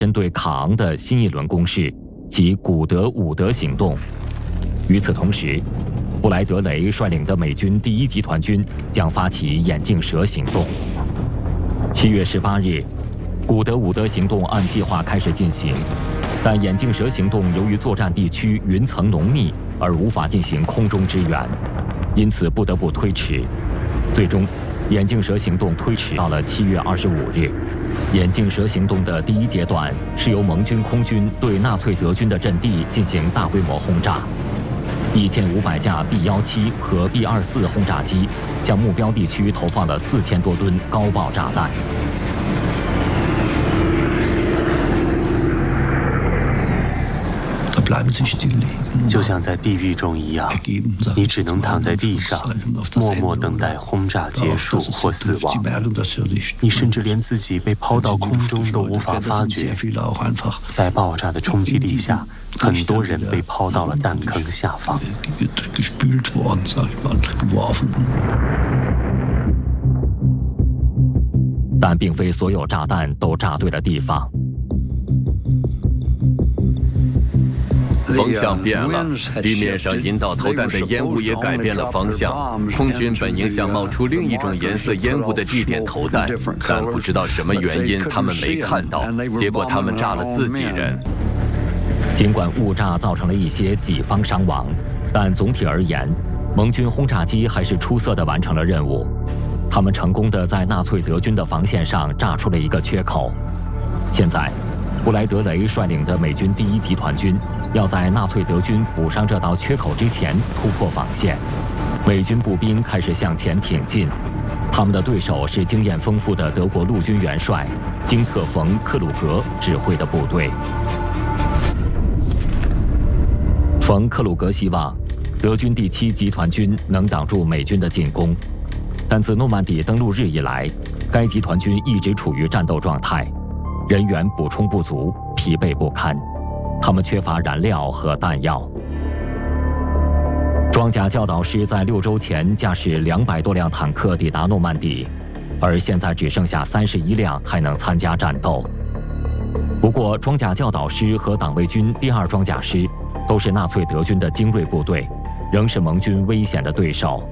针对卡昂的新一轮攻势，即古德伍德行动。与此同时，布莱德雷率领的美军第1集团军将发起眼镜蛇行动。7月18日，古德伍德行动按计划开始进行，但眼镜蛇行动由于作战地区云层浓密而无法进行空中支援，因此不得不推迟。最终，眼镜蛇行动推迟到了7月25日。眼镜蛇行动的第1阶段是由盟军空军对纳粹德军的阵地进行大规模轰炸，1500架 B-17和 B-24轰炸机向目标地区投放了4000多吨高爆炸弹。 就像在地狱中一样，你只能躺在地上，默默等待轰炸结束或死亡。你甚至连自己被抛到空中都无法发觉。在爆炸的冲击力下，很多人被抛到了弹坑下方。 但并非所有炸弹都炸对了地方。 风向变了，地面上引导投弹的烟雾也改变了方向。空军本应向冒出另一种颜色烟雾的地点投弹，但不知道什么原因，他们没看到，结果他们炸了自己人。 尽管误炸造成了一些己方伤亡，但总体而言，盟军轰炸机还是出色地完成了任务。他们成功地在纳粹德军的防线上炸出了一个缺口。现在，布莱德雷率领的美军第1集团军要在纳粹德军补上这道缺口之前突破防线。美军步兵开始向前挺进，他们的对手是经验丰富的德国陆军元帅金特·冯·克鲁格指挥的部队。冯·克鲁格希望德军第7集团军能挡住美军的进攻，但自诺曼底登陆日以来，该集团军一直处于战斗状态，人员补充不足，疲惫不堪，他们缺乏燃料和弹药。装甲教导师在6周前驾驶200多辆坦克抵达诺曼底，而现在只剩下31辆还能参加战斗。不过，装甲教导师和党卫军第2装甲师都是纳粹德军的精锐部队，仍是盟军危险的对手。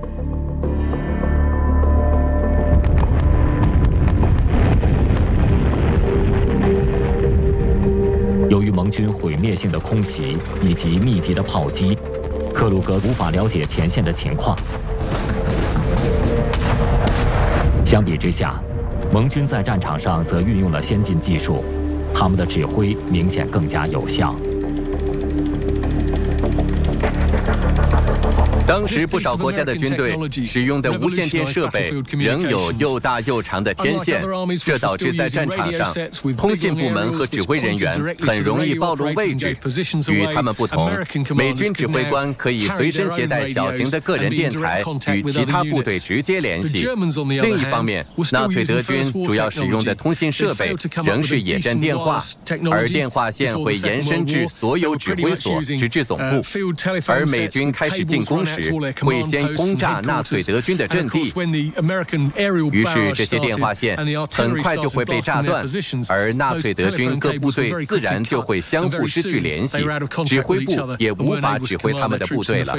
由于盟军毁灭性的空袭以及密集的炮击，克鲁格无法了解前线的情况。相比之下，盟军在战场上则运用了先进技术，他们的指挥明显更加有效。 当时不少国家的军队使用的无线电设备仍有又大又长的天线，这导致在战场上，通信部门和指挥人员很容易暴露位置。与他们不同，美军指挥官可以随身携带小型的个人电台与其他部队直接联系。另一方面，纳粹德军主要使用的通信设备仍是野战电话，而电话线会延伸至所有指挥所直至总部。而美军开始进攻时，会先轰炸纳粹德军的阵地，于是这些电话线很快就会被炸断，而纳粹德军各部队自然就会相互失去联系，指挥部也无法指挥他们的部队了。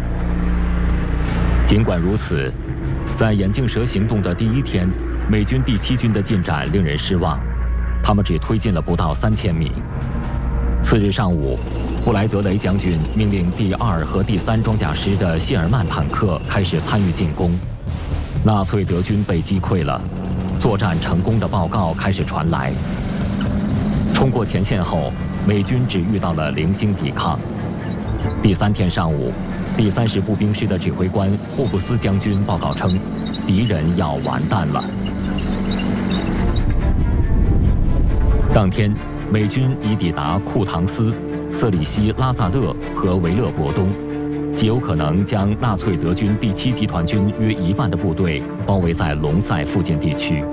尽管如此，在眼镜蛇行动的第1天，美军第7军的进展令人失望，他们只推进了不到3000米。次日上午，布莱德雷将军命令第2和第3装甲师的谢尔曼坦克开始参与进攻。纳粹德军被击溃了，作战成功的报告开始传来。冲过前线后，美军只遇到了零星抵抗。第3天上午，第30步兵师的指挥官霍布斯将军报告称，敌人要完蛋了。当天，美军已抵达库唐斯、瑟里希拉萨勒和维勒伯东，极有可能将纳粹德军第7集团军约一半的部队包围在龙塞附近地区。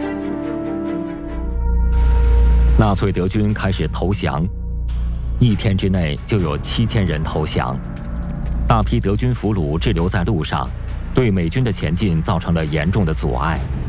纳粹德军开始投降，1天之内就有7000人投降，大批德军俘虏滞留在路上，对美军的前进造成了严重的阻碍。